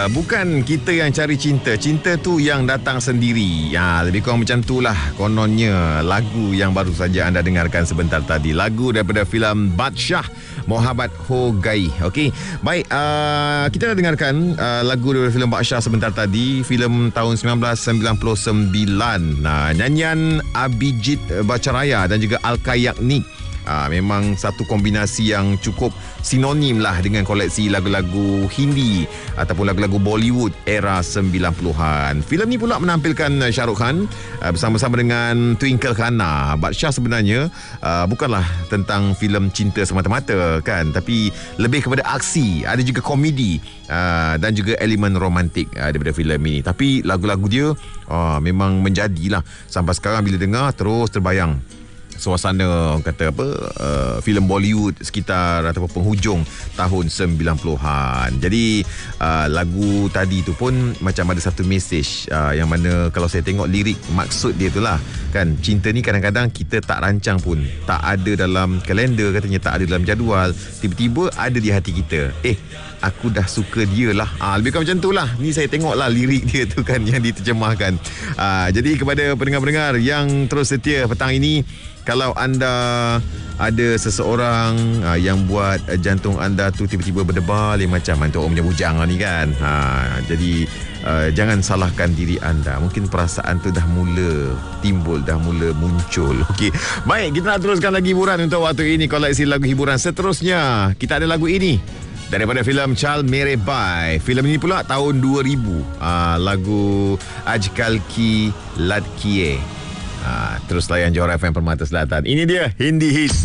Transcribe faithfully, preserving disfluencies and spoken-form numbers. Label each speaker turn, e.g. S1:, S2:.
S1: uh, bukan kita yang cari cinta. Cinta tu yang datang sendiri. Ya, lebih kurang macam itulah kononnya lagu yang baru saja anda dengarkan sebentar tadi. Lagu daripada filem Badshah, Mohabbat Ho Gai. Okey. Baik, uh, kita dah dengarkan uh, lagu daripada filem Badshah sebentar tadi. Filem tahun sembilan belas sembilan puluh sembilan. Nah, nyanyian Abhijit Bhattacharya dan juga Alka Yagnik. Uh, memang satu kombinasi yang cukup sinonim lah dengan koleksi lagu-lagu Hindi ataupun lagu-lagu Bollywood era sembilan puluhan. Filem ni pula menampilkan Shah Rukh Khan uh, bersama-sama dengan Twinkle Khanna. Badshah sebenarnya uh, bukanlah tentang filem cinta semata-mata kan, tapi lebih kepada aksi, ada juga komedi uh, dan juga elemen romantik uh, daripada filem ini. Tapi lagu-lagu dia uh, memang menjadilah sampai sekarang bila dengar terus terbayang suasana kata apa uh, filem Bollywood sekitar ataupun penghujung tahun sembilan puluhan. Jadi uh, lagu tadi tu pun macam ada satu mesej uh, yang mana kalau saya tengok lirik, maksud dia tu lah kan, cinta ni kadang-kadang kita tak rancang pun, tak ada dalam kalender katanya, tak ada dalam jadual, tiba-tiba ada di hati kita. Eh, aku dah suka dia lah. Ah, lebih kurang macam tu lah. Ni saya tengok lah lirik dia tu kan yang diterjemahkan. Ah, jadi kepada pendengar-pendengar yang terus setia petang ini, kalau anda ada seseorang uh, yang buat uh, jantung anda tu tiba-tiba berdebar lain macam untuk orang punya bujang lah ni kan. Ha, jadi uh, jangan salahkan diri anda. Mungkin perasaan tu dah mula timbul, dah mula muncul. Okey. Baik, kita nak teruskan lagi hiburan untuk waktu ini. Koleksi lagu hiburan seterusnya, kita ada lagu ini daripada filem Chal Mere Bhai. Filem ini pula tahun dua ribu. Uh, lagu Ajkal Ki Ladkiye. Ha, terus layan Johor F M Permata Selatan. Ini dia Hindi Hits.